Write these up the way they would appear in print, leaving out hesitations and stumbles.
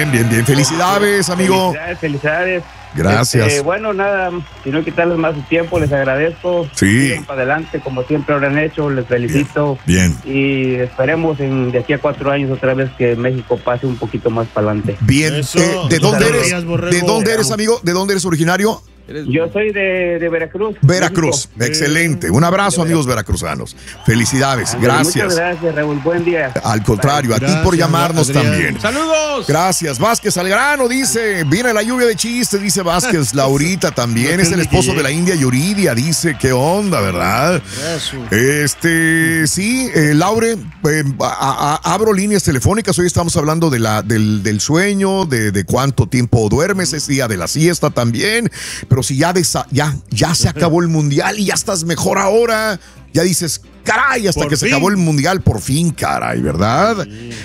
bien. Felicidades, amigo. Felicidades. Gracias. Bueno, nada, si no quitarles más su tiempo, les agradezco. Sí. Sigan para adelante, como siempre lo han hecho, les felicito. Bien. Y esperemos de aquí a 4 años otra vez que México pase un poquito más para adelante. Bien. ¿De dónde eres? ¿De dónde eres, amigo? ¿De dónde eres originario? Yo soy de Veracruz. Veracruz, México. Excelente. Un abrazo, amigos veracruzanos. Felicidades, gracias. Muchas gracias, Raúl. Buen día. Al contrario, a ti por llamarnos Adrián. también. ¡Saludos! Gracias. Vázquez al grano dice, viene la lluvia de chistes, dice Vázquez. Laurita también, es el esposo de la India Yuridia, dice, qué onda, ¿verdad? Sí, Laure, abro líneas telefónicas, hoy estamos hablando del sueño, de cuánto tiempo duermes, es día de la siesta también, pero si ya se acabó el mundial y ya estás mejor ahora, ya dices, caray, hasta que se acabó el mundial, por fin, caray, ¿verdad?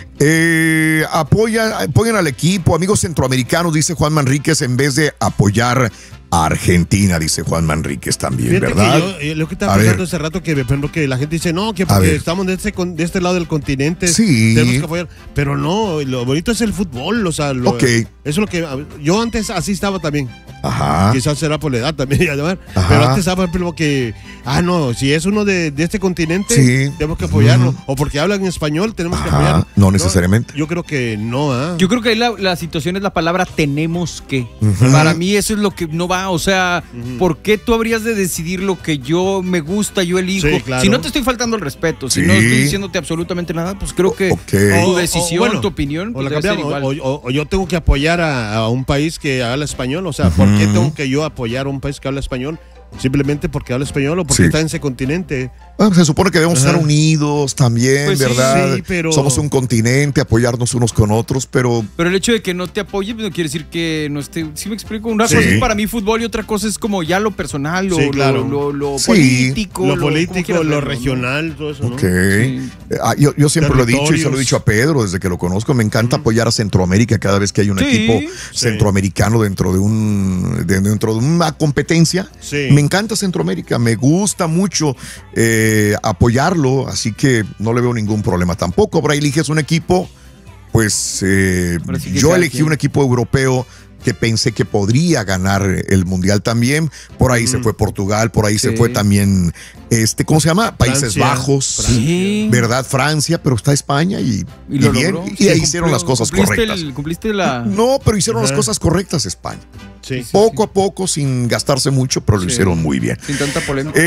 Apoyan al equipo, amigos centroamericanos, dice Juan Manríquez, en vez de apoyar a Argentina, dice Juan Manríquez también, fíjate ¿verdad? Que yo, lo que estaba pensando hace rato, que por ejemplo que la gente dice, no, que porque estamos de este lado del continente, tenemos que apoyar, pero no, lo bonito es el fútbol, o sea, eso es lo que yo antes así estaba también. Ajá. Quizás será por la edad también, pero antes estaba como que, no, si es uno de este continente, tenemos que apoyarlo, o porque hablan en español, tenemos que apoyarlo. No necesariamente. Yo creo que no. Yo creo que ahí la situación es la palabra tenemos que. Para mí eso es lo que no va, o sea, ¿por qué tú habrías de decidir lo que yo me gusta, yo elijo? Sí, claro. Si no te estoy faltando el respeto, si no estoy diciéndote absolutamente nada, pues creo que tu decisión, tu opinión, pues debe ser igual. O yo tengo que apoyar a un país que habla español, o sea, ¿por qué tengo que yo apoyar a un país que habla español? Simplemente porque habla español o porque está en ese continente. Se supone que debemos estar unidos también, pues ¿verdad? Sí, pero somos un continente, apoyarnos unos con otros, pero el hecho de que no te apoye no quiere decir que no esté. ¿Sí me explico? Una cosa es para mí fútbol y otra cosa es como ya lo personal, lo político. Lo político, lo regional, todo eso, ¿no? Yo siempre lo he dicho y se lo he dicho a Pedro desde que lo conozco. Me encanta apoyar a Centroamérica cada vez que hay un equipo centroamericano dentro de una competencia. Me encanta Centroamérica, me gusta mucho apoyarlo, así que no le veo ningún problema tampoco. Por ahí eliges un equipo, pues yo elegí un equipo europeo que pensé que podría ganar el mundial también. Por ahí se fue Portugal, por ahí se fue también ¿cómo se llama? Países Bajos, ¿verdad? Francia, pero está España y bien, y ahí hicieron las cosas correctas. No, pero hicieron las cosas correctas España. Poco a poco, sin gastarse mucho, pero lo hicieron muy bien. Sin tanta polémica.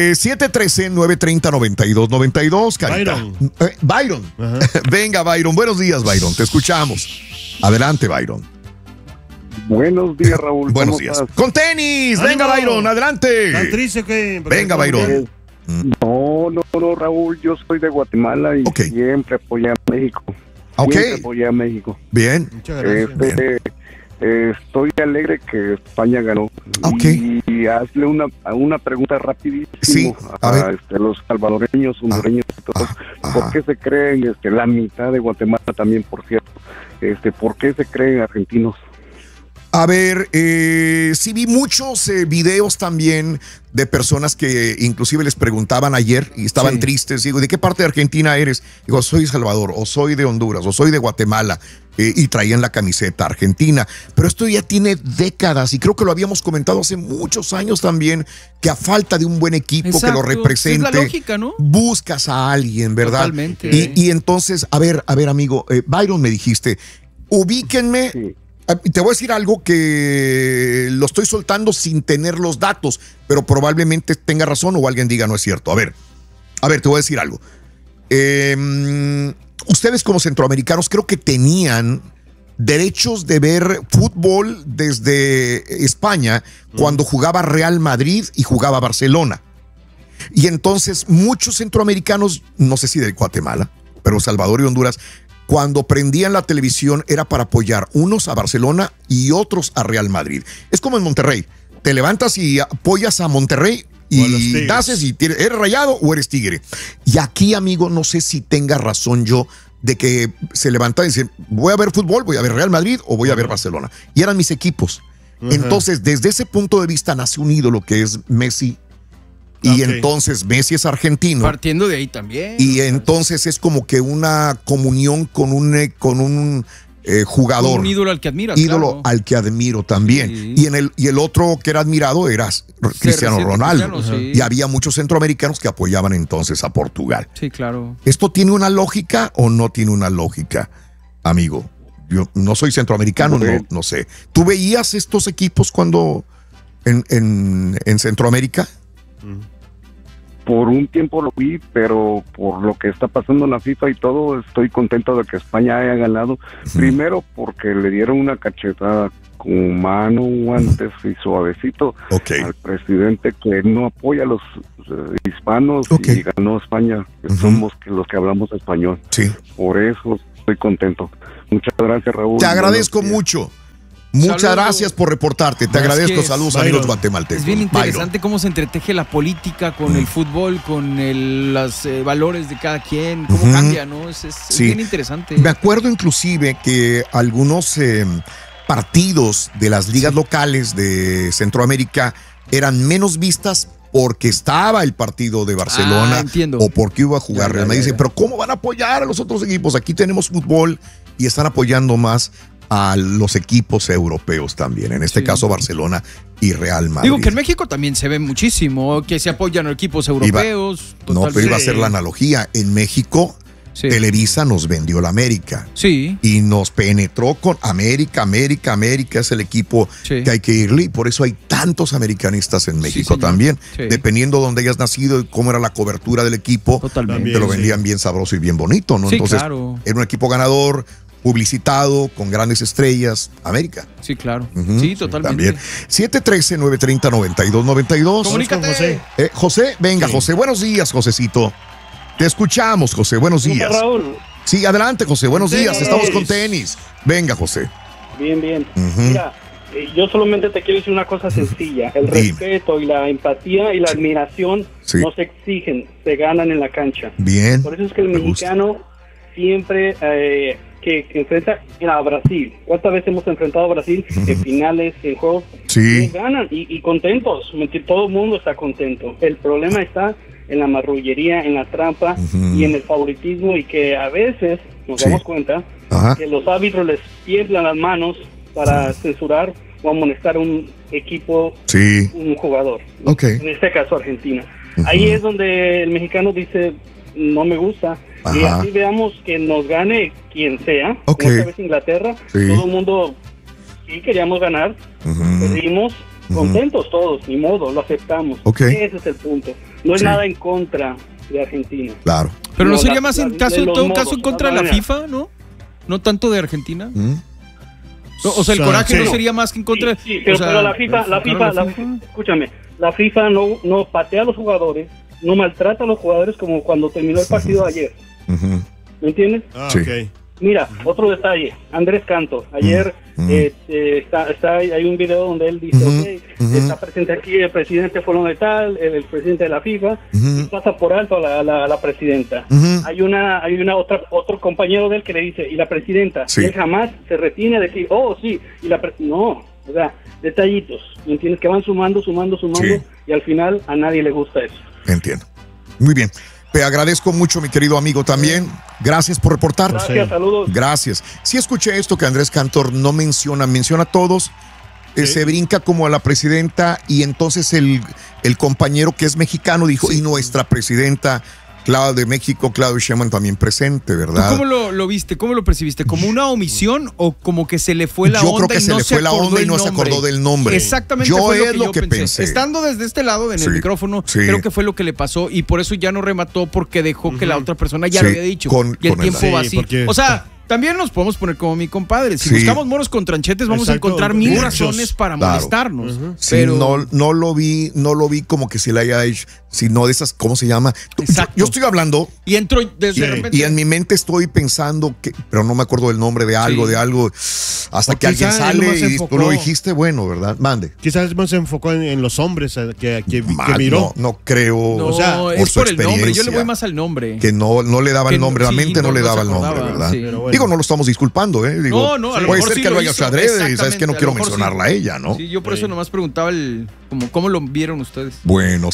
713-930-9292, Carita. Byron. Venga, Byron. Buenos días, Byron. Te escuchamos. Adelante, Byron. Buenos días, Raúl. Buenos días. Con tenis. Venga, Byron, adelante. ¿Tan triste que? Venga, Byron. No, Raúl. Yo soy de Guatemala y siempre apoyé a México. Siempre apoyé a México. Bien. Muchas gracias. Estoy alegre que España ganó. Y hazle una pregunta rapidísimo a los salvadoreños, hondureños y todos. ¿Por qué se creen la mitad de Guatemala también, por cierto? ¿Por qué se creen argentinos? A ver, sí vi muchos videos también de personas que inclusive les preguntaban ayer y estaban tristes. Digo, ¿de qué parte de Argentina eres? Digo, soy de Salvador, o soy de Honduras, o soy de Guatemala. Y traían la camiseta argentina. Pero esto ya tiene décadas y creo que lo habíamos comentado hace muchos años también, que a falta de un buen equipo que lo represente, es la lógica, ¿no? Buscas a alguien, ¿verdad? Totalmente. Y entonces, a ver, amigo, Byron, me dijiste, ubíquenme. Te voy a decir algo que lo estoy soltando sin tener los datos, pero probablemente tenga razón o alguien diga no es cierto. A ver, te voy a decir algo. Ustedes como centroamericanos creo que tenían derechos de ver fútbol desde España cuando jugaba Real Madrid y jugaba Barcelona. Y entonces muchos centroamericanos, no sé si de Guatemala, pero Salvador y Honduras, cuando prendían la televisión era para apoyar unos a Barcelona y otros a Real Madrid. Es como en Monterrey. Te levantas y apoyas a Monterrey y naces y eres Rayado o eres Tigre. Y aquí, amigo, no sé si tenga razón yo de que se levantan y dicen, voy a ver fútbol, voy a ver Real Madrid o voy a ver Barcelona. Y eran mis equipos. Entonces, desde ese punto de vista nace un ídolo que es Messi. Y entonces Messi es argentino. Partiendo de ahí también. Y entonces es como que una comunión con un jugador. Un ídolo al que admiras. Ídolo al que admiro también. Sí. Y el otro que era admirado era Cristiano Ronaldo. Sí. Y había muchos centroamericanos que apoyaban entonces a Portugal. Sí, claro. ¿Esto tiene una lógica o no tiene una lógica, amigo? Yo no soy centroamericano, no sé. ¿Tú veías estos equipos cuando en Centroamérica? Por un tiempo lo vi, pero por lo que está pasando en la FIFA y todo, estoy contento de que España haya ganado. Primero porque le dieron una cachetada con mano, guantes y suavecito al presidente que no apoya a los hispanos y ganó España, que somos los que hablamos español. Sí. Por eso estoy contento. Muchas gracias, Raúl. Te agradezco mucho. Muchas gracias por reportarte. Te agradezco. Saludos, amigos guatemaltecos. Es bien interesante cómo se entreteje la política con el fútbol, con los valores de cada quien, cómo cambia, ¿no? Es bien interesante. Me acuerdo inclusive que algunos partidos de las ligas locales de Centroamérica eran menos vistas porque estaba el partido de Barcelona o porque iba a jugar Real Madrid. Pero ¿cómo van a apoyar a los otros equipos? Aquí tenemos fútbol y están apoyando más a los equipos europeos también, en este caso Barcelona y Real Madrid. Digo que en México también se ve muchísimo que se apoyan a equipos europeos. Pero iba a ser la analogía. En México, Televisa nos vendió la América. Sí. Y nos penetró con América es el equipo que hay que irle, y por eso hay tantos americanistas en México también. Sí. Dependiendo de dónde hayas nacido y cómo era la cobertura del equipo, totalmente, te lo vendían bien sabroso y bien bonito, ¿no? Sí, entonces, claro. Era un equipo ganador, publicitado, con grandes estrellas, América. Sí, claro. Sí, totalmente. También. 713-930-9292. Comunícate. José, venga, José. Buenos días, Josecito. Te escuchamos, José. Buenos días. Raúl. Sí, adelante, José. Buenos días. Estamos con tenis. Venga, José. Bien. Mira, yo solamente te quiero decir una cosa sencilla. El respeto y la empatía y la admiración no se exigen, se ganan en la cancha. Bien. Por eso es que el mexicano siempre que enfrenta a Brasil. ¿Cuántas veces hemos enfrentado a Brasil en finales, en juegos? Sí. Ganan y contentos. Todo el mundo está contento. El problema está en la marrullería, en la trampa y en el favoritismo, y que a veces nos damos cuenta que los árbitros les tiemblan las manos para censurar o amonestar a un equipo, un jugador. En este caso Argentina. Ahí es donde el mexicano dice, no me gusta. Y así veamos que nos gane quien sea. Como esta vez Inglaterra, todo el mundo queríamos ganar, perdimos, contentos todos, ni modo, lo aceptamos. Ese es el punto. No es nada en contra de Argentina. Claro. Pero no sería más en todo caso en contra de la FIFA, ¿no? No tanto de Argentina. O sea, el coraje no sería más que en contra. Sí, pero la FIFA, escúchame, la FIFA no patea a los jugadores, no maltrata a los jugadores como cuando terminó el partido ayer. ¿Me entiendes? Mira, otro detalle, Andrés Cantor, ayer hay un video donde él dice, está presente aquí el presidente fulano de tal, el presidente de la FIFA, y pasa por alto a la presidenta. Hay otro compañero de él que le dice, y la presidenta, y él jamás se retiene a decir, no, o sea, detallitos, ¿me entiendes? Que van sumando, y al final a nadie le gusta eso. Entiendo. Muy bien. Te agradezco mucho, mi querido amigo, también. Gracias por reportar. Gracias, saludos. Gracias. Sí escuché esto que Andrés Cantor no menciona a todos, se brinca como a la presidenta, y entonces el compañero que es mexicano dijo, y nuestra presidenta Claudia de México, Claudia Sheinbaum, también presente, ¿verdad? ¿Tú cómo lo viste? ¿Cómo lo percibiste? ¿Como una omisión o como que se le fue la onda? Yo creo que se le fue la onda y no se acordó del nombre. Exactamente. Yo es lo que pensé. Estando desde este lado en el micrófono, creo que fue lo que le pasó, y por eso ya no remató, porque dejó que la otra persona ya lo había dicho. Y el tiempo va así. O sea, también nos podemos poner como mi compadre. Si buscamos moros con tranchetes, vamos a encontrar mil razones para molestarnos. Pero no lo vi como que se le haya hecho, sino de esas, ¿cómo se llama? Yo estoy hablando y entro desde repente, y en mi mente estoy pensando pero no me acuerdo del nombre de algo, hasta que alguien sale y tú lo dijiste, bueno, ¿verdad? Mande. Quizás más se enfocó en los hombres que miró. No creo. No, o sea, es por el nombre. Yo le voy más al nombre. Que no le daba el nombre, la mente no le daba el nombre, ¿verdad? Digo, no lo estamos disculpando, Digo, no, a lo puede ser sí que lo haya hecho adrede, sabes que no quiero mencionarla a ella, ¿no? Sí, yo por eso nomás preguntaba cómo lo vieron ustedes. Bueno,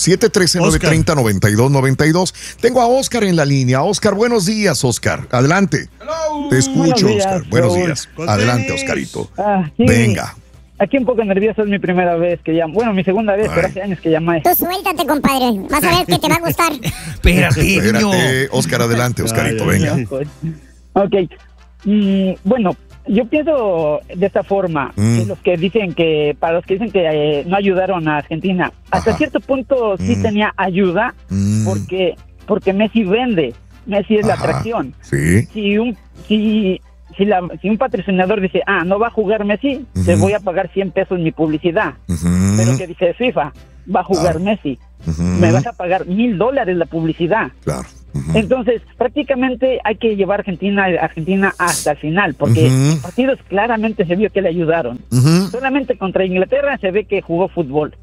713-930-9292. Tengo a Oscar en la línea. Oscar, buenos días, Oscar. Adelante. Hello. Te escucho, Oscar. Buenos días. Adelante, Oscarito. Sí. Venga. Aquí un poco nervioso, es mi primera vez que llamo. Bueno, mi segunda vez, pero hace años que llamé. Tú suéltate, compadre. Vas a ver que te va a gustar. Espérate, Oscar, adelante, Oscarito, venga. Ok. Bueno, yo pienso de esta forma, que los que dicen que, para los que dicen que no ayudaron a Argentina, hasta cierto punto sí tenía ayuda, porque Messi vende. Messi es la atracción. Sí. Si un patrocinador dice, no va a jugar Messi, te voy a pagar 100 pesos mi publicidad. Pero que dice FIFA, va a jugar Messi, me vas a pagar $1,000 la publicidad. Claro. Entonces, prácticamente hay que llevar a Argentina hasta el final, porque en partidos claramente se vio que le ayudaron. Solamente contra Inglaterra se ve que jugó fútbol.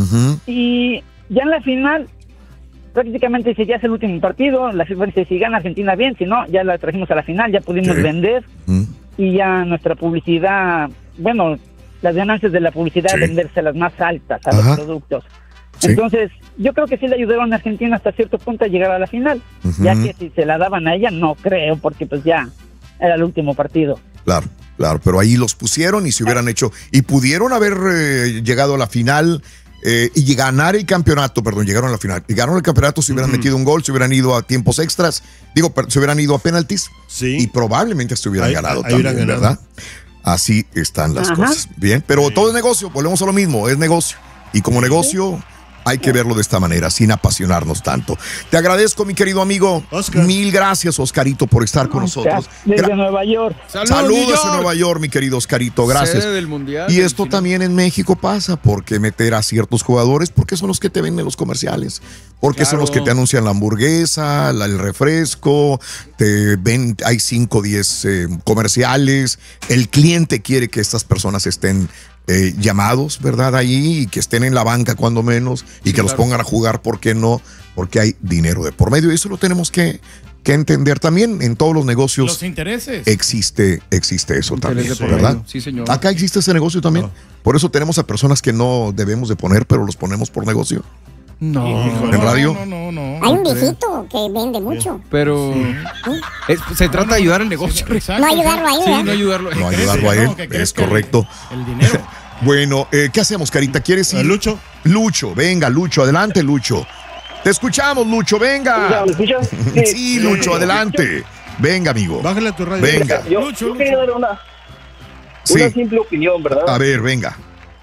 Y ya en la final, prácticamente dice, ya es el último partido, la FIFA dice, si gana Argentina bien, si no, ya la trajimos a la final, ya pudimos vender, y ya nuestra publicidad, bueno, las ganancias de la publicidad, venderse las más altas a los productos. Entonces, yo creo que sí le ayudaron a Argentina hasta cierto punto a llegar a la final, ya que si se la daban a ella, no creo, porque pues ya era el último partido. Claro, pero ahí los pusieron y se hubieran hecho, y pudieron haber llegado a la final y ganar el campeonato, llegaron a la final, y ganaron el campeonato, se hubieran metido un gol, se hubieran ido a tiempos extras, se hubieran ido a penaltis, y probablemente se hubieran ganado también, ¿verdad? Así están las cosas. Bien, pero todo es negocio, volvemos a lo mismo, es negocio, y como negocio hay que verlo de esta manera, sin apasionarnos tanto. Te agradezco, mi querido amigo. Oscar. Mil gracias, Oscarito, por estar con nosotros. Desde Nueva York. Saludos a Nueva York, mi querido Oscarito. Gracias. Sede del Mundial, y esto también en México pasa, porque meter a ciertos jugadores, porque son los que te venden los comerciales, porque son los que te anuncian la hamburguesa, el refresco, te ven, hay 5 o 10 comerciales. El cliente quiere que estas personas estén llamados, ¿verdad? Ahí, y que estén en la banca cuando menos, y que los pongan a jugar, ¿por qué no? Porque hay dinero de por medio, y eso lo tenemos que entender también. En todos los negocios, los intereses, existe eso también, ¿verdad? Sí, señor. Acá existe ese negocio también. Por eso tenemos a personas que no debemos de poner, pero los ponemos por negocio. No. ¿En radio? No. Hay un viejito que vende mucho. Pero se trata de ayudar al negocio. No ayudarlo a él. Sí, no ayudarlo a él. Es correcto. El dinero. Bueno, ¿qué hacemos, Carita? ¿Quieres ir? Lucho. Lucho, venga, Lucho, adelante, Lucho. Te escuchamos, Lucho, venga. ¿Me escuchas? Sí, Lucho, adelante. Venga, amigo. Bájale a tu radio. Venga. Yo quería dar una simple opinión, ¿verdad? A ver, venga.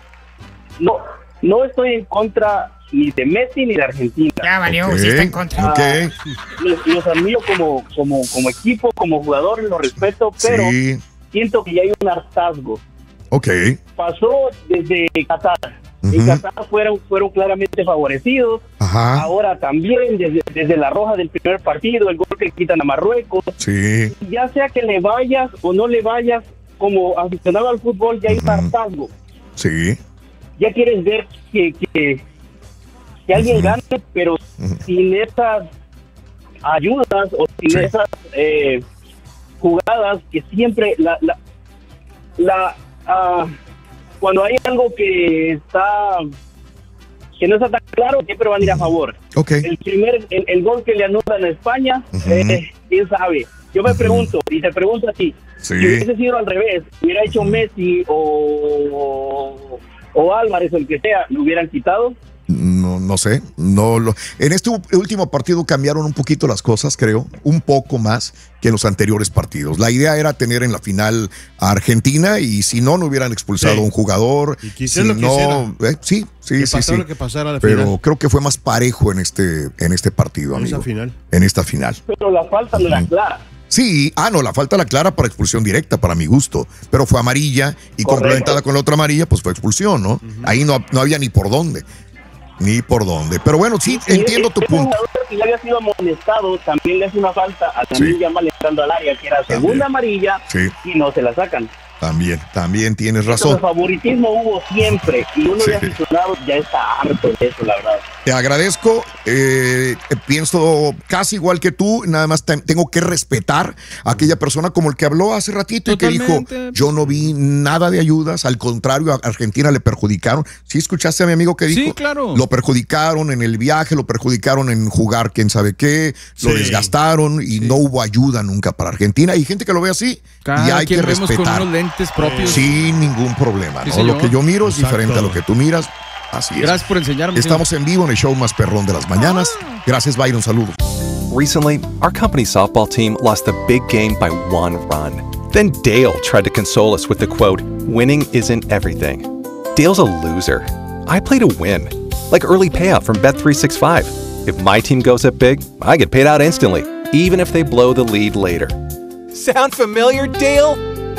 No estoy en contra ni de Messi ni de Argentina. Ya valió, sí está en contra. Los admiro como equipo, como jugador, los respeto, pero siento que ya hay un hartazgo. Pasó desde Qatar. En Qatar fueron claramente favorecidos. Ahora también, desde la roja del primer partido, el gol que le quitan a Marruecos. Ya sea que le vayas o no le vayas, como aficionado al fútbol, ya hay un hartazgo. Ya quieres ver que alguien gane, pero sin esas ayudas o sin esas jugadas que siempre cuando hay algo que no está tan claro, siempre van a ir a favor. El gol que le anulan a España, quién sabe. Yo me pregunto, y te pregunto a ti, si hubiese sido al revés, hubiera hecho Messi o Álvarez o el que sea, ¿lo hubieran quitado? No sé. En este último partido cambiaron un poquito las cosas, creo. Un poco más que en los anteriores partidos. La idea era tener en la final a Argentina, y si no hubieran expulsado a un jugador. Y quisiera lo que sí. Lo que pasara a la Pero final. creo que fue más parejo en este partido, amigo. En esta final. Pero la falta no era clara. Sí, la falta la clara para expulsión directa, para mi gusto. Pero fue amarilla, y complementada con la otra amarilla, pues fue expulsión, ¿no? Ahí no había ni por dónde. Pero bueno, sí, entiendo tu punto. Un jugador que ya había sido amonestado, también le hace una falta a Lamine Yamal entrando al área, que era segunda amarilla, y no se la sacan. También tienes razón. El favoritismo hubo siempre, y uno de aficionados ya está harto de eso, la verdad. Te agradezco, pienso casi igual que tú, nada más tengo que respetar a aquella persona como el que habló hace ratito. Totalmente. Y que dijo, yo no vi nada de ayudas, al contrario, a Argentina le perjudicaron. ¿Sí escuchaste a mi amigo que dijo? Sí, claro. Lo perjudicaron en el viaje, lo perjudicaron en jugar quién sabe qué, lo desgastaron y no hubo ayuda nunca para Argentina. Hay gente que lo ve así y hay que respetar. Con unos lentes propios. Sin ningún problema, ¿no? Lo que yo miro es diferente a lo que tú miras. Así es. Gracias por enseñarme. Estamos en vivo en el show más perrón de las mañanas. Gracias, Byron. Saludos. Recently, our company softball team lost a big game by 1 run. Then Dale tried to console us with the quote, "Winning isn't everything." Dale's a loser. I play to win. Like early payout from Bet365. If my team goes up big, I get paid out instantly, even if they blow the lead later. Sound familiar, Dale?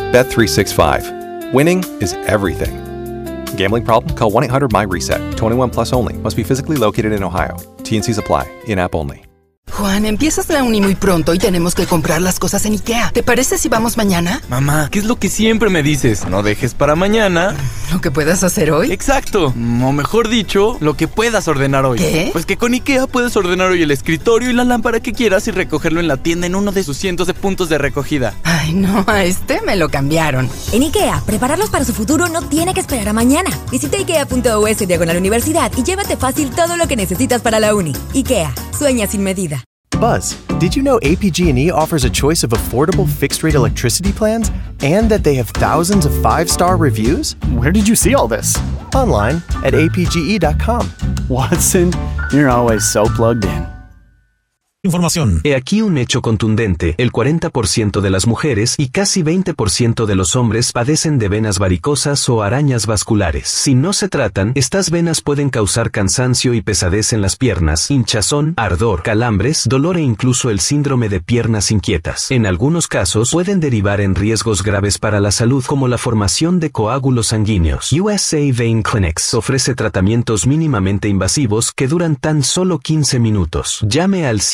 Bet365. Winning is everything. Gambling problem? Call 1-800-MY-RESET. 21 plus only. Must be physically located in Ohio. T&Cs apply. In-app only. Juan, empiezas la uni muy pronto y tenemos que comprar las cosas en IKEA. ¿Te parece si vamos mañana? Mamá, ¿qué es lo que siempre me dices? No dejes para mañana ¿lo que puedas hacer hoy? Exacto. O mejor dicho, lo que puedas ordenar hoy. ¿Qué? Pues que con IKEA puedes ordenar hoy el escritorio y la lámpara que quieras y recogerlo en la tienda en uno de sus cientos de puntos de recogida. Ay, no, a este me lo cambiaron. En IKEA, prepararlos para su futuro no tiene que esperar a mañana. Visita ikea.us/universidad y llévate fácil todo lo que necesitas para la uni. IKEA, sueña sin medida. Buzz, did you know APG&E offers a choice of affordable fixed-rate electricity plans and that they have thousands of 5-star reviews? Where did you see all this? Online at apge.com. Watson, you're always so plugged in. Información. He aquí un hecho contundente. El 40% de las mujeres y casi 20% de los hombres padecen de venas varicosas o arañas vasculares. Si no se tratan, estas venas pueden causar cansancio y pesadez en las piernas, hinchazón, ardor, calambres, dolor e incluso el síndrome de piernas inquietas. En algunos casos pueden derivar en riesgos graves para la salud como la formación de coágulos sanguíneos. USA Vein Clinics ofrece tratamientos mínimamente invasivos que duran tan solo 15 minutos. Llame al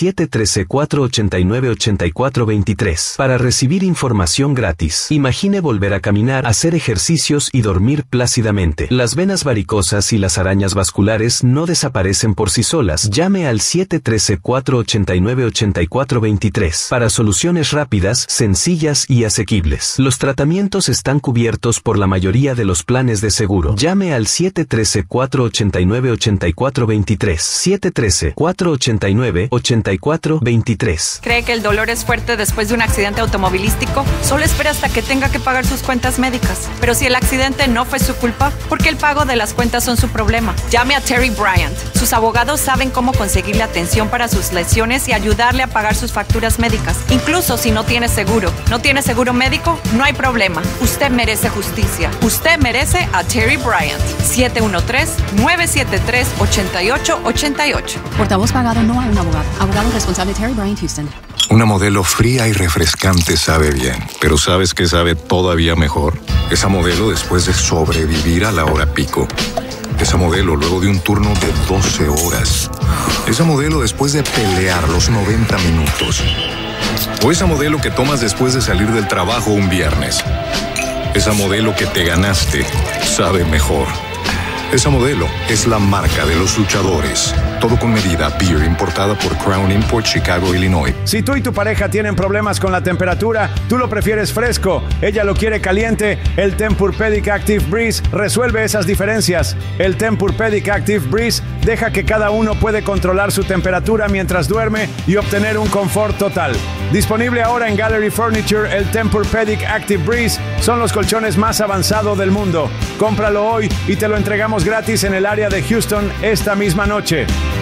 713-489-8423 para recibir información gratis. Imagine volver a caminar, hacer ejercicios y dormir plácidamente. Las venas varicosas y las arañas vasculares no desaparecen por sí solas. Llame al 713-489-8423 para soluciones rápidas, sencillas y asequibles. Los tratamientos están cubiertos por la mayoría de los planes de seguro. Llame al 713-489-8423. 713-489-8423. ¿Cree que el dolor es fuerte después de un accidente automovilístico? Solo espera hasta que tenga que pagar sus cuentas médicas. Pero si el accidente no fue su culpa, ¿por qué el pago de las cuentas son su problema? Llame a Terry Bryant. Sus abogados saben cómo conseguirle atención para sus lesiones y ayudarle a pagar sus facturas médicas. Incluso si no tiene seguro. ¿No tiene seguro médico? No hay problema. Usted merece justicia. Usted merece a Terry Bryant. 713-973-8888. Portavoz pagado no a un abogado. Abogado responsable Terry Bryant Houston. Una modelo fría y refrescante sabe bien, pero ¿sabes qué sabe todavía mejor? Esa modelo después de sobrevivir a la hora pico. Esa modelo luego de un turno de 12 horas. Esa modelo después de pelear los 90 minutos. O esa modelo que tomas después de salir del trabajo un viernes. Esa modelo que te ganaste sabe mejor. Esa modelo es la marca de los luchadores. Todo con medida. Beer importada por Crown Import, Chicago, Illinois. Si tú y tu pareja tienen problemas con la temperatura, tú lo prefieres fresco, ella lo quiere caliente, el Tempur-Pedic Active Breeze resuelve esas diferencias. El Tempur-Pedic Active Breeze deja que cada uno puede controlar su temperatura mientras duerme y obtener un confort total. Disponible ahora en Gallery Furniture, el Tempur-Pedic Active Breeze son los colchones más avanzados del mundo. Cómpralo hoy y te lo entregamos gratis en el área de Houston esta misma noche.